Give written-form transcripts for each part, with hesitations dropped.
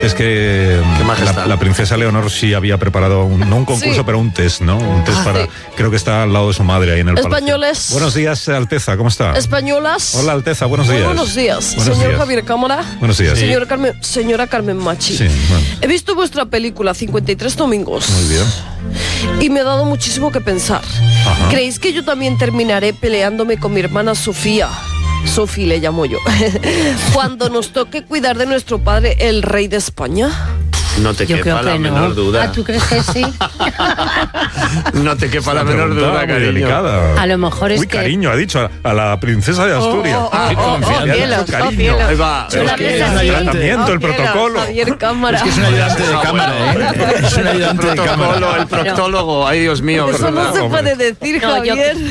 Es que la princesa Leonor sí había preparado, no un concurso, pero un test, ¿no? Un test para... Creo que está al lado de su madre ahí en el Españoles. palacio. Buenos días, Alteza, ¿cómo está? Españolas. Hola, Alteza, buenos días. Buenos días. Buenos Señor días. Javier Cámara. Buenos días. Señora Carmen Machi. Sí, bueno. He visto vuestra película 53 domingos. Muy bien. Y me ha dado muchísimo que pensar. Ajá. ¿Creéis que yo también terminaré peleándome con mi hermana Sofía? Sofi le llamo yo. Cuando nos toque cuidar de nuestro padre, el rey de España. No te quepa la menor duda. ¿Ah, tú crees que sí? No te quepa la menor duda, cariño. Delicada. A lo mejor es Uy, que... cariño, ha dicho a la princesa de Asturias. Qué confianza. Cariño. Ahí va. Yo la El ves así. tratamiento, el protocolo. Javier Cámara. Es que es un ayudante de cámara, ¿eh? Es un ayudante de cámara. El proctólogo. Ay, Dios mío. Eso no ¿verdad? se puede decir, No, yo- Javier.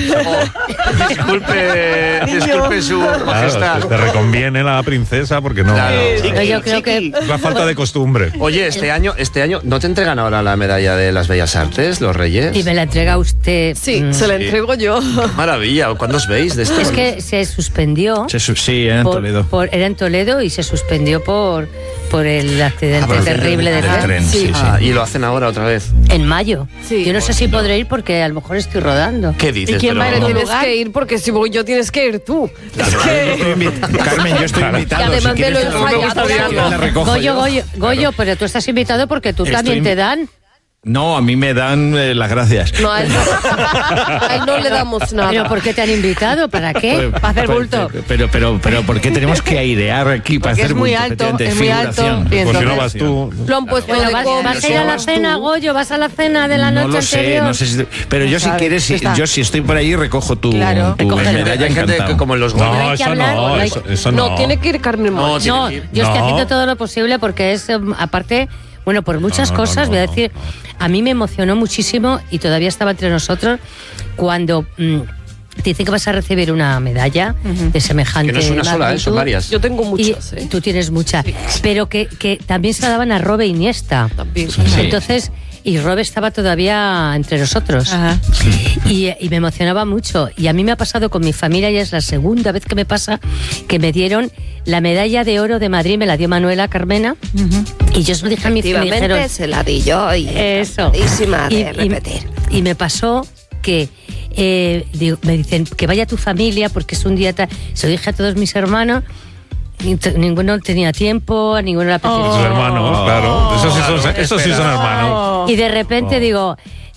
Disculpe su majestad. Claro, te reconviene la princesa porque no... Claro. No, yo creo que... Es la falta de costumbre. Oye, este año, ¿no te entregan ahora la medalla de las Bellas Artes, los Reyes? Y me la entrega usted. Sí, se la entrego yo. Maravilla. ¿Cuándo os veis de esto? Es que se suspendió. Sí, en Toledo. Era en Toledo y se suspendió por el accidente por el terrible de del tren. tren, sí. Y lo hacen ahora otra vez. En mayo. Sí. Yo no sé si podré ir porque a lo mejor estoy rodando. ¿Qué dices? ¿Y quién Pero- va a ir? Tienes que ir porque si voy yo tienes que ir tú. Es que... Carmen, yo estoy invitado. Y además si me lo quieres, he ensayado. la recojo yo. Goyo, pero tú estás invitado porque tú también Estoy- te dan. No, a mí me dan las gracias. No, a él no le damos nada. ¿Pero por qué te han invitado? ¿Para qué? Para hacer bulto. Pero, ¿por qué tenemos que airear aquí para Porque hacer es muy bulto? alto, Efectivamente, es muy alto, figuración. y Pues si no entonces- vas tú... Lo han puesto Bueno, de vas cómics, a ir a la vas cena, tú. Goyo, vas a la cena de la No noche lo sé, anterior. no sé si... Pero yo si sabes, quieres, está. yo si estoy por ahí recojo tu, Claro. tu Recoge- medalla Hay gente encantado. que como en los No, Goya. hay que eso hablar, no, no hay- eso no. No, tiene que ir Carmen No, Machi. No, tiene que ir. yo estoy No. haciendo todo lo posible porque es, aparte, bueno, por muchas No, cosas, no, voy a no, decir, no. a mí me emocionó muchísimo y todavía estaba entre nosotros cuando te dicen que vas a recibir una medalla de semejante Que no es una sola, magnitud. son varias. Yo tengo Y muchas, ¿eh? tú tienes muchas, pero que también se la daban a Robe Iniesta. También. Sí. Entonces, y Robe estaba todavía entre nosotros. Ajá. Y me emocionaba mucho. Y a mí me ha pasado con mi familia y es la segunda vez que me pasa que me dieron la medalla de oro de Madrid, me la dio Manuela Carmena. Y yo se lo dije a mi familia. Efectivamente, se la di yo y Eso. encantadísima de Y- repetir. Y me pasó que me dicen que vaya tu familia porque es un día tal. Se lo dije a todos mis hermanos. Ninguno tenía tiempo, a ninguno le apetecía. Sus hermanos, claro. Esos sí son hermanos. Y de repente digo,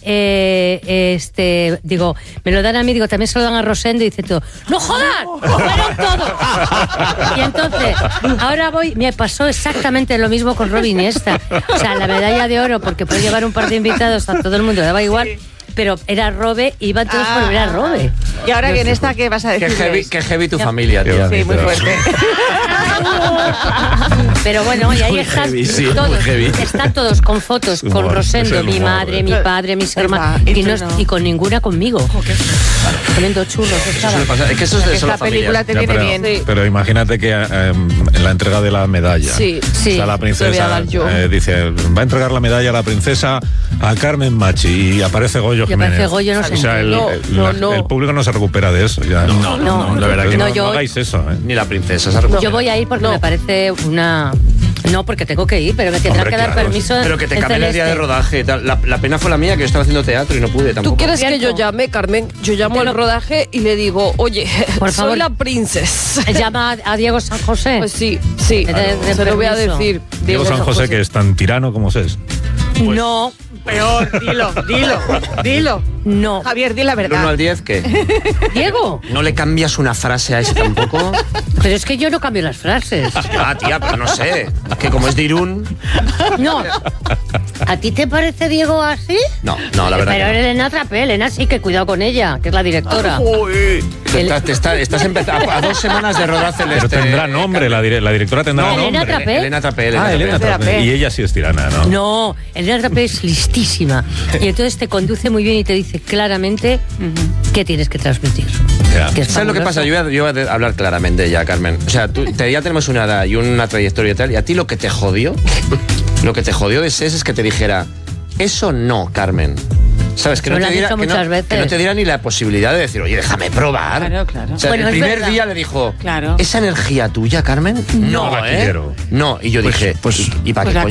me lo dan a mí, digo, también se lo dan a Rosendo y dice todo, ¡no jodas! ¡Fueron todos! Y entonces, ahora me pasó exactamente lo mismo con Robe Iniesta. O sea, la medalla de oro, porque puede llevar un par de invitados a todo el mundo, daba igual, pero era Robe, iban todos por ver a Robe. Y ahora que en esta, ¿qué vas a Qué decir? heavy tu familia, tío. Sí, muy fuerte. Pero bueno, y ahí Muy están heavy, sí, todos, muy heavy. están todos con fotos, con Humor, es Rosendo, el mi humor, madre, mi padre, mis hermanos, y y, tú no. y con ninguna conmigo. Comiendo churros, Eso estaba. suele pasar. Es que eso es de solo Esta película familia. te viene bien. Pero imagínate que en la entrega de la medalla, Sí, sí. está la Te voy a princesa, dar yo. dice, va a entregar la medalla a la princesa a Carmen Machi y aparece Goyo Y aparece Jiménez. Goyo, no sé. O sea, No. el público no se recupera de eso. Ya. No, la verdad que no, no, yo- no hagáis eso. Ni la princesa se recupera. Yo voy a ir porque No. me parece una... No, porque tengo que ir, pero me tendrá Hombre, que dar claro. permiso. Pero que te el cambien el día de Celeste. rodaje y tal. La pena fue la mía, que yo estaba haciendo teatro y no pude tampoco. ¿Tú quieres que Cierto. yo llame, Carmen? Yo llamo al rodaje y le digo, oye, Por favor. soy la princesa. Llama a Diego San José. Pues sí, De se lo voy a permiso. decir. Diego San José, que es tan tirano como es. No, Peor, dilo. no. Javier, di la Del 1 al verdad. 10, ¿qué? Diego, ¿No le cambias una frase a ese tampoco? pero es que yo no cambio las frases. Ah, tía, pero no sé. Es que como es de Irún... No. ¿A ti te parece Diego así? No, la verdad Pero que no. Elena Trapel, Elena sí, que cuidado con ella, que es la directora. Estás empezando a 2 semanas de rodaje. Pero tendrá nombre, la directora tendrá No, nombre. Elena Trapel. Elena Trapel. Ah, Elena Trapel. Trapel. Y ella sí es tirana, ¿no? No, Elena Trapel es listísima. Y entonces te conduce muy bien y te dice claramente qué tienes que transmitir. Ya. Que es ¿Sabes lo que fabuloso. pasa? Yo voy a hablar claramente ya, Carmen. O sea, ya tenemos una edad y una trayectoria y tal, y a ti lo que te jodió de SES es que te dijera, eso no, Carmen. ¿Sabes? Que Me no, lo te han diera, dicho que, muchas no, veces. que no te diera ni la posibilidad de decir, oye, déjame probar. Claro. O sea, Bueno, el es primer verdad. día le dijo, Claro. ¿esa energía tuya, Carmen? No la quiero. No, y yo dije, pues- ¿y para pues qué la coño